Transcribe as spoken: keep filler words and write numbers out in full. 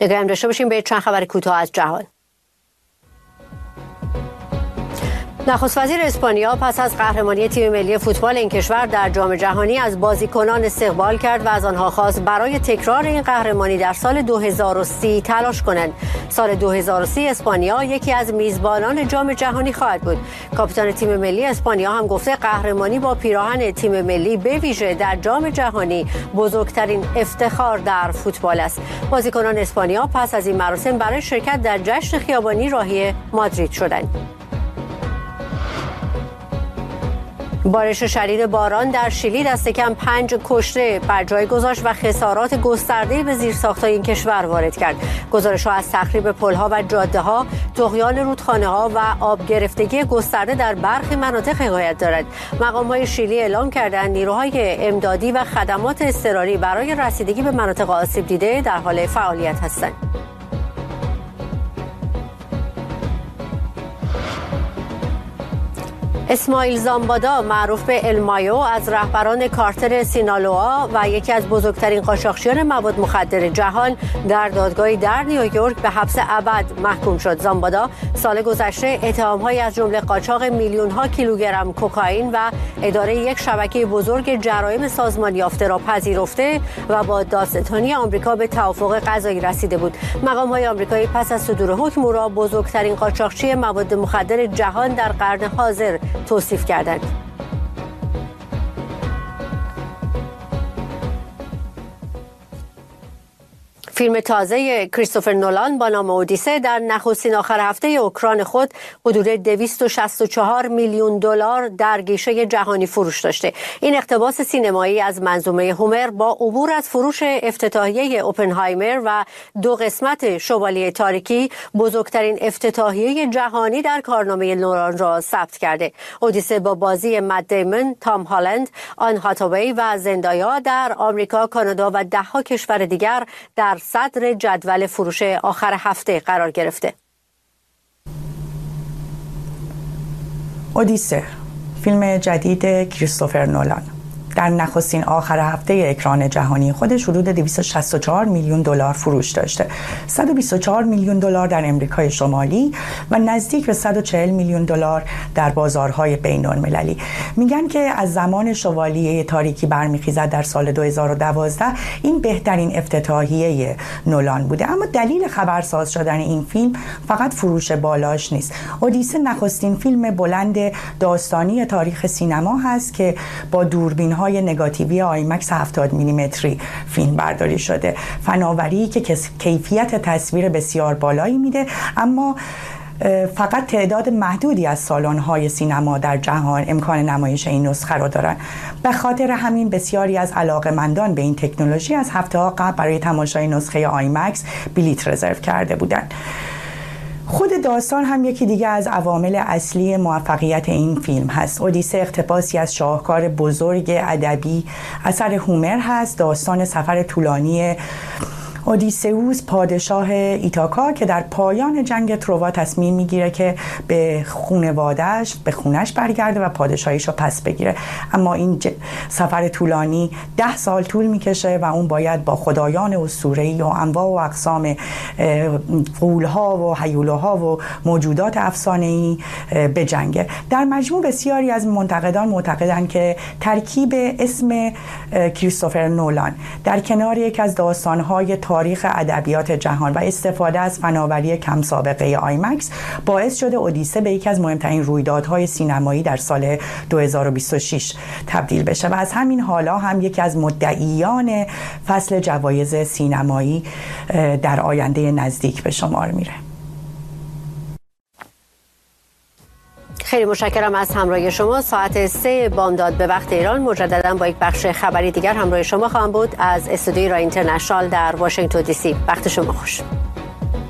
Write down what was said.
نگاهی داشته باشیم به چند خبر کوتاه از جهان. نخست وزیر اسپانیا پس از قهرمانی تیم ملی فوتبال این کشور در جام جهانی از بازیکنان استقبال کرد و از آنها خواست برای تکرار این قهرمانی در سال دو هزار و سی تلاش کنند. سال دو هزار و سی اسپانیا یکی از میزبانان جام جهانی خواهد بود. کاپیتان تیم ملی اسپانیا هم گفته قهرمانی با پیراهن تیم ملی به ویژه در جام جهانی بزرگترین افتخار در فوتبال است. بازیکنان اسپانیا پس از این مراسم برای شرکت در جشن خیابانی راهی مادرید شدند. بارش شدید باران در شیلی دست کم پنج کشته بر جای گذاشت و خسارات گسترده‌ای به زیرساخت‌های این کشور وارد کرد. گزارش‌ها از تخریب پل‌ها و جاده‌ها، طغیان رودخانه‌ها و آب گرفتگی گسترده در برخی مناطق حکایت دارد. مقام‌های شیلی اعلام کردند نیروهای امدادی و خدمات اضطراری برای رسیدگی به مناطق آسیب دیده در حال فعالیت هستند. اسماعیل زامبادا معروف به المایو از رهبران کارتل سینالوآ و یکی از بزرگترین قاچاقچیان مواد مخدر جهان در دادگاهی در نیویورک به حبس ابد محکوم شد. زامبادا سال گذشته اتهام‌هایی از جمله قاچاق میلیون‌ها کیلوگرم کوکائین و اداره یک شبکه بزرگ جرایم سازمان یافته را پذیرفته و با دادستانی آمریکا به توافق قضایی رسیده بود. مقام‌های آمریکایی پس از صدور حکم او را بزرگترین قاچاقچی مواد مخدر جهان در قرن حاضر توصیف کردند. فیلم تازه کریستوفر نولان با نام اودیسه در نخستین آخر هفته اوکراین خود حدود دویست و شصت و چهار میلیون دلار در گیشه جهانی فروش داشته. این اقتباس سینمایی از منظومه هومر با عبور از فروش افتتاحیه اوپنهایمر و دو قسمت شوالیه تاریکی بزرگترین افتتاحیه جهانی در کارنامه نولان را ثبت کرده. اودیسه با بازی مت دیمون، تام هالند، آن هاتاوی و زندایا در آمریکا، کانادا و ده‌ها کشور دیگر در صدر جدول فروش آخر هفته قرار گرفته. اودیسه، فیلم جدید کریستوفر نولان، در نخستین آخر هفته اکران جهانی خودش حدود دویست و شصت و چهار میلیون دلار فروش داشته. صد و بیست و چهار میلیون دلار در امریکای شمالی و نزدیک به صد و چهل میلیون دلار در بازارهای بین‌المللی. میگن که از زمان شوالیه تاریکی برمیخیزد در سال دو هزار و دوازده این بهترین افتتاحیه نولان بوده. اما دلیل خبرساز شدن این فیلم فقط فروش بالاش نیست. اودیسه نخستین فیلم بلند داستانی تاریخ سینما هست که با دوربین های نگاتیوی آیمکس هفتاد میلیمتری فیلم برداری شده. فناوری که کیفیت تصویر بسیار بالایی میده، اما فقط تعداد محدودی از سالن‌های سینما در جهان امکان نمایش این نسخه را دارند. به خاطر همین بسیاری از علاقه‌مندان به این تکنولوژی از هفته‌ها قبل برای تماشای نسخه آیمکس بلیط رزرو کرده بودند. خود داستان هم یکی دیگه از عوامل اصلی موفقیت این فیلم هست. اودیسه اقتباسی از شاهکار بزرگ ادبی اثر هومر هست، داستان سفر طولانی اودیسئوس پادشاه ایتاکا که در پایان جنگ تروا تصمیم میگیره که به خانواده‌اش به خونش برگرده و پادشاهیش رو پس بگیره. اما این ج... سفر طولانی ده سال طول میکشه و اون باید با خدایان اسطوره‌ای و انواع و اقسام غول‌ها و هیولاها و موجودات افسانه‌ای بجنگه. در مجموع بسیاری از منتقدان معتقدند که ترکیب اسم کریستوفر نولان در کنار یک از داستان‌های تاریخ ادبیات جهان و استفاده از فناوری کم سابقه آیمکس باعث شده اودیسه به یکی از مهمترین رویدادهای سینمایی در سال دو هزار و بیست و شش تبدیل بشه و از همین حالا هم یکی از مدعیان فصل جوایز سینمایی در آینده نزدیک به شمار میره. خیلی متشکرم از همراهی شما. ساعت سه بامداد به وقت ایران مجددا با یک بخش خبری دیگر همراه شما خواهم بود از استودیوی رای اینترنشنال در واشنگتن دی سی. وقت شما خوش.